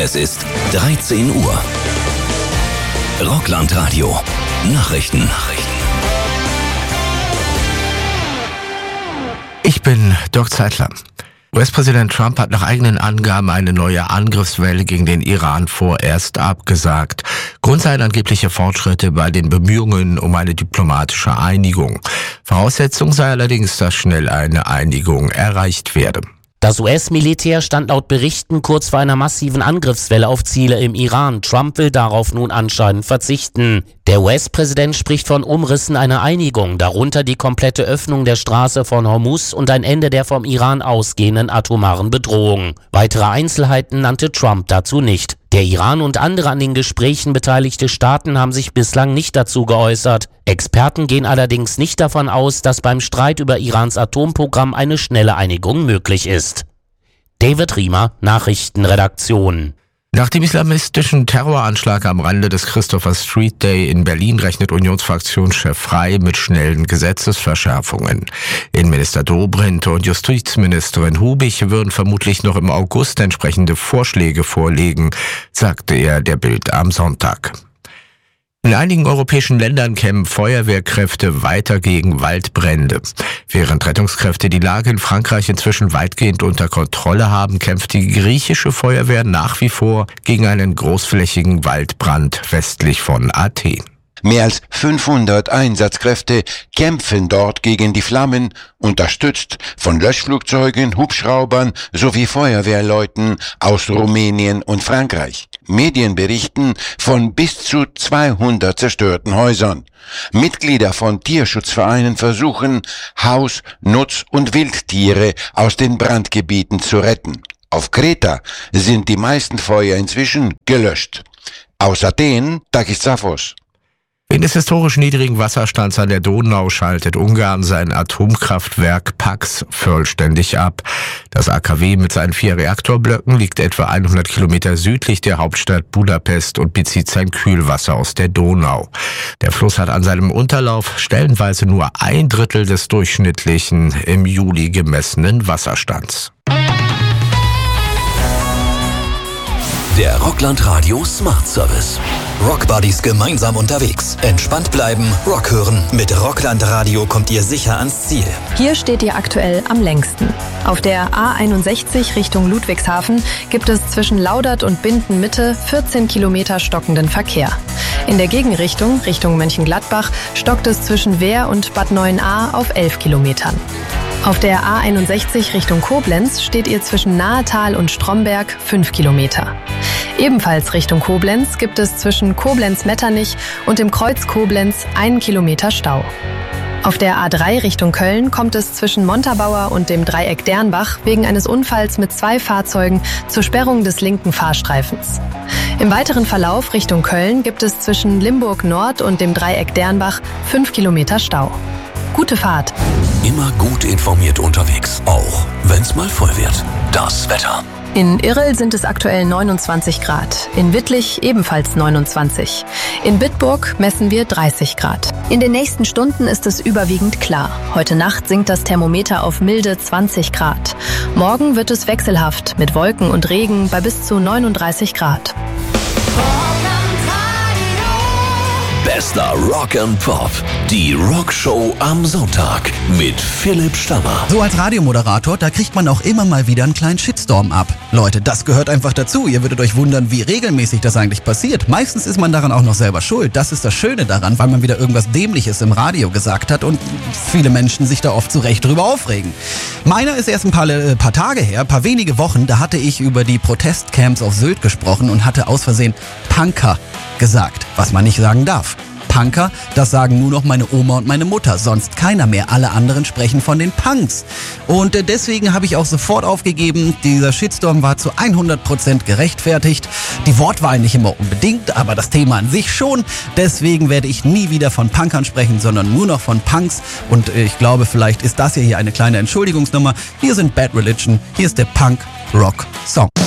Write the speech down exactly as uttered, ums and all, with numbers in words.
Es ist dreizehn Uhr. Rockland-Radio. Nachrichten. Nachrichten. Ich bin Dirk Zeitler. U S-Präsident Trump hat nach eigenen Angaben eine neue Angriffswelle gegen den Iran vorerst abgesagt. Grund seien angebliche Fortschritte bei den Bemühungen um eine diplomatische Einigung. Voraussetzung sei allerdings, dass schnell eine Einigung erreicht werde. Das U S-Militär stand laut Berichten kurz vor einer massiven Angriffswelle auf Ziele im Iran. Trump will darauf nun anscheinend verzichten. Der U S-Präsident spricht von Umrissen einer Einigung, darunter die komplette Öffnung der Straße von Hormuz und ein Ende der vom Iran ausgehenden atomaren Bedrohung. Weitere Einzelheiten nannte Trump dazu nicht. Der Iran und andere an den Gesprächen beteiligte Staaten haben sich bislang nicht dazu geäußert. Experten gehen allerdings nicht davon aus, dass beim Streit über Irans Atomprogramm eine schnelle Einigung möglich ist. David Riemer, Nachrichtenredaktion. Nach dem islamistischen Terroranschlag am Rande des Christopher Street Day in Berlin rechnet Unionsfraktionschef Frey mit schnellen Gesetzesverschärfungen. Innenminister Dobrindt und Justizministerin Hubig würden vermutlich noch im August entsprechende Vorschläge vorlegen, sagte er der Bild am Sonntag. In einigen europäischen Ländern kämpfen Feuerwehrkräfte weiter gegen Waldbrände. Während Rettungskräfte die Lage in Frankreich inzwischen weitgehend unter Kontrolle haben, kämpft die griechische Feuerwehr nach wie vor gegen einen großflächigen Waldbrand westlich von Athen. Mehr als fünfhundert Einsatzkräfte kämpfen dort gegen die Flammen, unterstützt von Löschflugzeugen, Hubschraubern sowie Feuerwehrleuten aus Rumänien und Frankreich. Medien berichten von bis zu zweihundert zerstörten Häusern. Mitglieder von Tierschutzvereinen versuchen, Haus-, Nutz- und Wildtiere aus den Brandgebieten zu retten. Auf Kreta sind die meisten Feuer inzwischen gelöscht. Aus Athen, Takis Zaphos. Wegen des historisch niedrigen Wasserstands an der Donau schaltet Ungarn sein Atomkraftwerk Paks vollständig ab. Das A K W mit seinen vier Reaktorblöcken liegt etwa hundert Kilometer südlich der Hauptstadt Budapest und bezieht sein Kühlwasser aus der Donau. Der Fluss hat an seinem Unterlauf stellenweise nur ein Drittel des durchschnittlichen im Juli gemessenen Wasserstands. Der Rockland-Radio Smart Service. Rockbuddies gemeinsam unterwegs. Entspannt bleiben, Rock hören. Mit Rockland-Radio kommt ihr sicher ans Ziel. Hier steht ihr aktuell am längsten. Auf der A einundsechzig Richtung Ludwigshafen gibt es zwischen Laudert und Bindenmitte vierzehn Kilometer stockenden Verkehr. In der Gegenrichtung, Richtung Mönchengladbach, stockt es zwischen Wehr und Bad Neuenahr auf elf Kilometern. Auf der A einundsechzig Richtung Koblenz steht ihr zwischen Nahetal und Stromberg fünf Kilometer. Ebenfalls Richtung Koblenz gibt es zwischen Koblenz-Metternich und dem Kreuz Koblenz einen Kilometer Stau. Auf der A drei Richtung Köln kommt es zwischen Montabaur und dem Dreieck Dernbach wegen eines Unfalls mit zwei Fahrzeugen zur Sperrung des linken Fahrstreifens. Im weiteren Verlauf Richtung Köln gibt es zwischen Limburg Nord und dem Dreieck Dernbach fünf Kilometer Stau. Gute Fahrt. Immer gut informiert unterwegs, auch wenn's mal voll wird. Das Wetter. In Irrel sind es aktuell neunundzwanzig Grad, in Wittlich ebenfalls neunundzwanzig. In Bitburg messen wir dreißig Grad. In den nächsten Stunden ist es überwiegend klar. Heute Nacht sinkt das Thermometer auf milde zwanzig Grad. Morgen wird es wechselhaft mit Wolken und Regen bei bis zu neununddreißig Grad. Bester Rock and Pop. Die Rockshow am Sonntag mit Philipp Stammer. So als Radiomoderator, da kriegt man auch immer mal wieder einen kleinen Shitstorm ab. Leute, das gehört einfach dazu. Ihr würdet euch wundern, wie regelmäßig das eigentlich passiert. Meistens ist man daran auch noch selber schuld. Das ist das Schöne daran, weil man wieder irgendwas Dämliches im Radio gesagt hat und viele Menschen sich da oft zu Recht drüber aufregen. Meiner ist erst ein paar, äh, paar Tage her, ein paar wenige Wochen, da hatte ich über die Protestcamps auf Sylt gesprochen und hatte aus Versehen Punker gesagt, was man nicht sagen darf. Punker, das sagen nur noch meine Oma und meine Mutter, sonst keiner mehr. Alle anderen sprechen von den Punks. Und deswegen habe ich auch sofort aufgegeben. Dieser Shitstorm war zu hundert Prozent gerechtfertigt. Die Wortwahl nicht immer unbedingt, aber das Thema an sich schon. Deswegen werde ich nie wieder von Punkern sprechen, sondern nur noch von Punks. Und ich glaube, vielleicht ist das hier eine kleine Entschuldigungsnummer. Hier sind Bad Religion, hier ist der Punk-Rock-Song.